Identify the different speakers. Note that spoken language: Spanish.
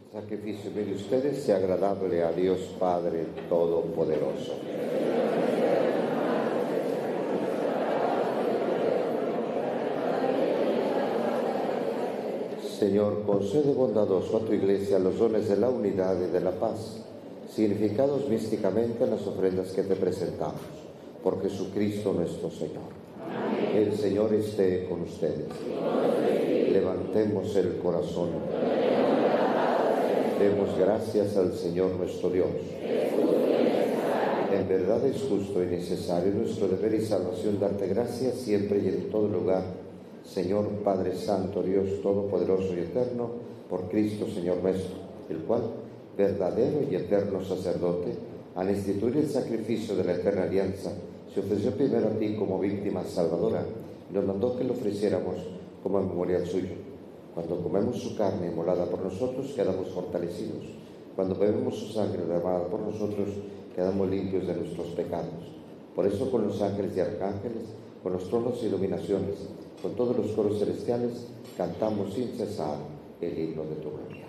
Speaker 1: Sacrificio de ustedes sea agradable a Dios Padre Todopoderoso. Señor, concede bondadoso a tu Iglesia los dones de la unidad y de la paz, significados místicamente en las ofrendas que te presentamos. Por Jesucristo nuestro Señor. Amén. El Señor esté con ustedes. Levantemos el corazón. Demos gracias al Señor nuestro Dios. En verdad es justo y necesario nuestro deber y salvación darte gracias siempre y en todo lugar, Señor Padre Santo, Dios Todopoderoso y Eterno, por Cristo Señor nuestro, el cual, verdadero y eterno sacerdote, al instituir el sacrificio de la eterna alianza, se ofreció primero a ti como víctima salvadora y nos mandó que lo ofreciéramos como memorial suyo. Cuando comemos su carne inmolada por nosotros, quedamos fortalecidos. Cuando bebemos su sangre derramada por nosotros, quedamos limpios de nuestros pecados. Por eso, con los ángeles y arcángeles, con los tronos e iluminaciones, con todos los coros celestiales, cantamos sin cesar el himno de tu gloria.